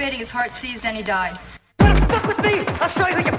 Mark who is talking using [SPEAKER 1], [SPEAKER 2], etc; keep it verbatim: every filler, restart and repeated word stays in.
[SPEAKER 1] intubating, his heart seized, and he died.
[SPEAKER 2] Well, fuck with me! I'll show you who you